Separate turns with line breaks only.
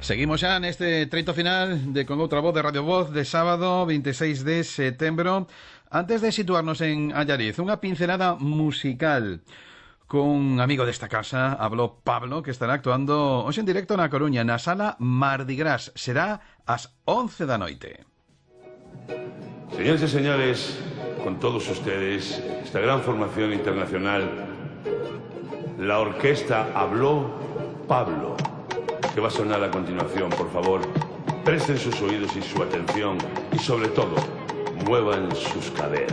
Seguimos xa neste treito final de Con Outra Voz de Radio Voz de sábado 26 de setembro. Antes de situarnos en Allariz, unha pincelada musical con un amigo desta casa. Habló Pablo, que estará actuando hoxe en directo na Coruña, na sala Mardi Gras. Será ás 11 da noite.
Señores y señores, con todos ustedes, esta gran formación internacional, la orquesta Habló Pablo, que va a sonar a continuación. Por favor, presten sus oídos y su atención y, sobre todo, muevan sus caderas.